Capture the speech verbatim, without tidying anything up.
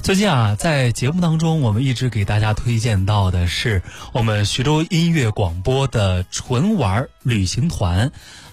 最近啊，在节目当中，我们一直给大家推荐到的是我们徐州音乐广播的纯玩旅行团。